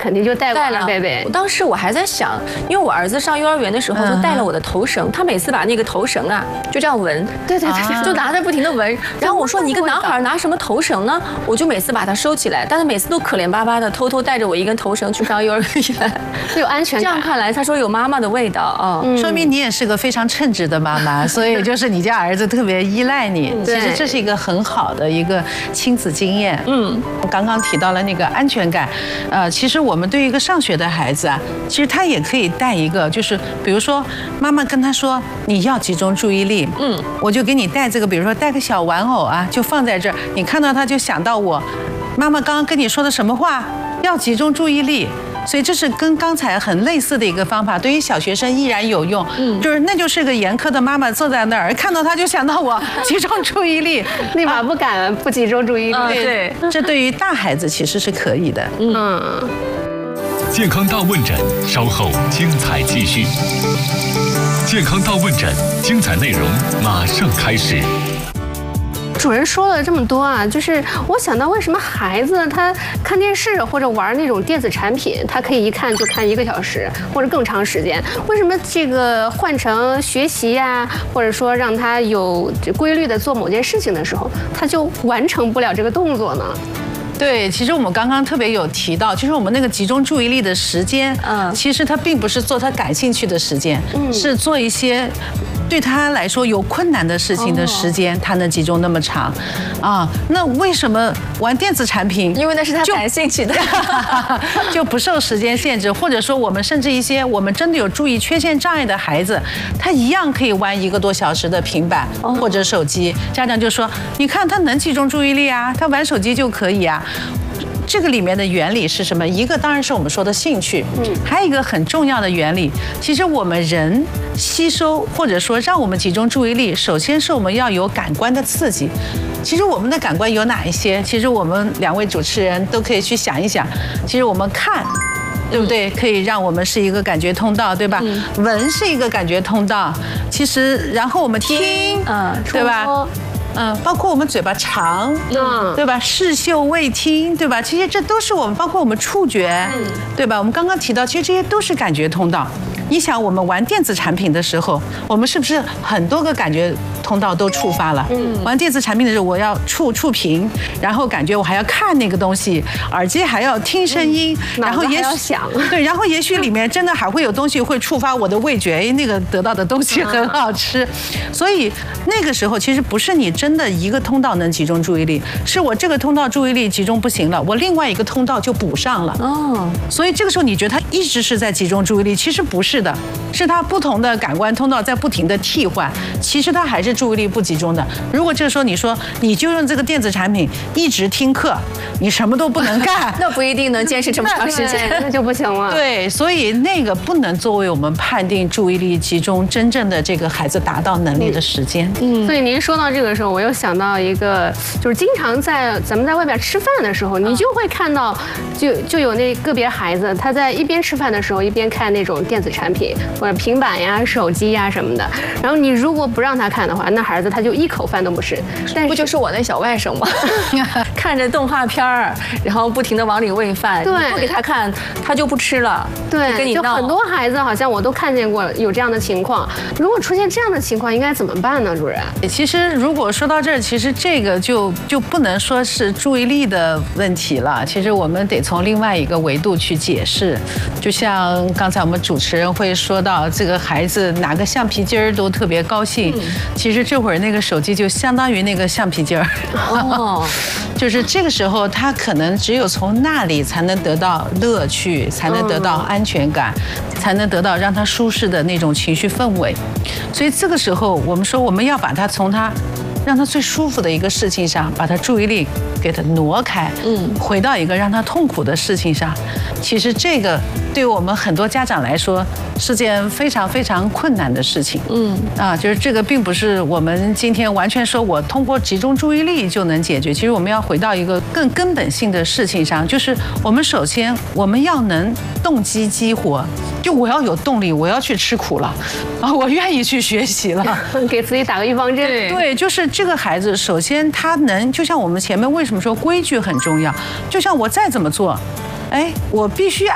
肯定就带过了贝贝。 当时我还在想，因为我儿子上幼儿园的时候就带了我的头绳，他每次把那个头绳啊就这样闻， 对， 就拿着不停的闻。然后我说你一个男孩拿什么头绳呢？我就每次把它收起来，但是每次都可怜巴巴的偷偷带着我一根头绳去上幼儿园， 有安全感。 这样看来，他说有妈妈的味道啊， 说明你也是个非常称职的妈妈，所以就是你家儿子特别依赖你。其实这是一个很好的一个亲子经验。刚刚提到了那个安全感，其实我们对一个上学的孩子啊，其实他也可以带一个，就是比如说妈妈跟他说你要集中注意力，我就给你带这个，比如说带个小玩偶啊，就放在这儿，你看到他就想到我妈妈刚刚跟你说的什么话，要集中注意力。所以这是跟刚才很类似的一个方法，对于小学生依然有用。那就是个严苛的妈妈坐在那儿，看到他就想到我，集中注意力， 立马不敢不集中注意力。 对，这对于大孩子其实是可以的。 健康大问诊，稍后精彩继续。健康大问诊，精彩内容马上开始。 主任说了这么多啊，就是我想到为什么孩子他看电视或者玩那种电子产品，他可以一看就看1个小时或者更长时间，为什么这个换成学习呀，或者说让他有规律的做某件事情的时候，他就完成不了这个动作呢？ 对，其实我们刚刚特别有提到，就是我们那个集中注意力的时间，其实它并不是做他感兴趣的时间，是做一些对他来说有困难的事情的时间，他能集中那么长，那为什么玩电子产品？ 因为那是他感兴趣的， 就不受时间限制，或者说我们甚至一些我们真的有注意缺陷障碍的孩子，他一样可以玩1个多小时的平板或者手机。家长就说，你看他能集中注意力啊，他玩手机就可以啊。这个里面的原理是什么？一个当然是我们说的兴趣，还有一个很重要的原理，其实我们人吸收或者说让我们集中注意力，首先是我们要有感官的刺激。其实我们的感官有哪一些？其实我们2位主持人都可以去想一想。其实我们看，对不对？可以让我们是一个感觉通道，对吧？闻是一个感觉通道。其实然后我们听，对吧？包括我们嘴巴尝，对吧？视嗅味听，对吧？其实这都是我们，包括我们触觉，对吧？我们刚刚提到，其实这些都是感觉通道。你想，我们玩电子产品的时候，我们是不是很多个感觉通道都触发了？玩电子产品的时候，我要触屏，然后感觉我还要看那个东西，耳机还要听声音，然后也许想对，然后也许里面真的还会有东西会触发我的味觉，那个得到的东西很好吃，所以那个时候其实不是你真的1个通道能集中注意力，是我这个通道注意力集中不行了，我另外1个通道就补上了。所以这个时候你觉得他一直是在集中注意力，其实不是的，是他不同的感官通道在不停的替换，其实他还是注意力不集中的。如果这个时候你说你就用这个电子产品一直听课，你什么都不能干， 那不一定能坚持这么长时间， 那就不行了。 对，所以那个不能作为我们判定注意力集中真正的这个孩子达到能力的时间。 所以您说到这个时候，我又想到一个，就是经常咱们在外边吃饭的时候，你就会看到，就有那个别孩子，他在一边吃饭的时候一边看那种电子产品或者平板呀、手机呀什么的。然后你如果不让他看的话，那孩子他就1口饭都不吃。 不就是我那小外甥吗？看着动画片儿，然后不停地往里喂饭， 对， 不给他看，他就不吃了。 对， 跟你闹。 就很多孩子好像我都看见过有这样的情况。如果出现这样的情况，应该怎么办呢，主任？ 其实如果说到这儿，其实这个就不能说是注意力的问题了。其实我们得从另外一个维度去解释。就像刚才我们主持人会说到，这个孩子拿个橡皮筋儿都特别高兴，其实这会儿那个手机就相当于那个橡皮筋儿。就是这个时候他可能只有从那里才能得到乐趣，才能得到安全感，才能得到让他舒适的那种情绪氛围。所以这个时候我们说我们要把他从他让他最舒服的一个事情上，把他注意力给他挪开，回到一个让他痛苦的事情上。其实这个对我们很多家长来说是件非常非常困难的事情。就是这个并不是我们今天完全说我通过集中注意力就能解决。其实我们要回到一个更根本性的事情上，就是我们首先我们要能动机激活，就我要有动力，我要去吃苦了，我愿意去学习了， 给自己打个预防针。 对，就是这个孩子，首先他能，就像我们前面为什么说规矩很重要，就像我再怎么做，我必须